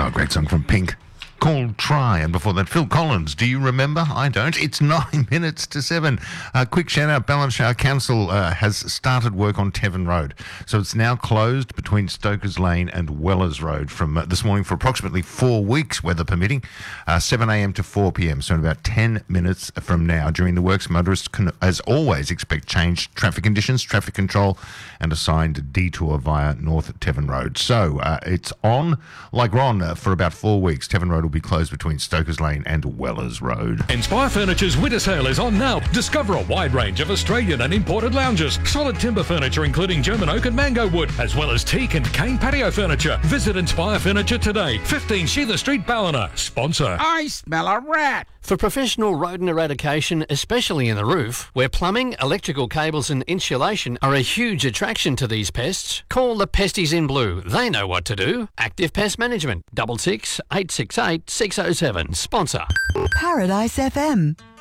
Oh, great song from Pink called Try. And before that, Phil Collins. Do you remember? I don't. It's 9 minutes to 7. Quick shout out. Ballinshire Council has started work on Tevin Road. So it's now closed between Stokers Lane and Wellers Road from this morning for approximately 4 weeks, weather permitting, 7 a.m. to 4 p.m. So in about 10 minutes from now. During the works, motorists can, as always, expect changed traffic conditions, traffic control, and a signed detour via North Tevin Road. So it's on like Ron for about 4 weeks. Tevin Road will be closed between Stokers Lane and Wellers Road. Inspire Furniture's winter sale is on now. Discover a wide range of Australian and imported lounges, solid timber furniture including German oak and mango wood, as well as teak and cane patio furniture. Visit Inspire Furniture today. 15 Sheila Street, Ballina. Sponsor. I smell a rat. For professional rodent eradication, especially in the roof, where plumbing, electrical cables and insulation are a huge attraction to these pests, call the Pesties in Blue. They know what to do. Active Pest Management. 66 868 607. Sponsor. Paradise FM.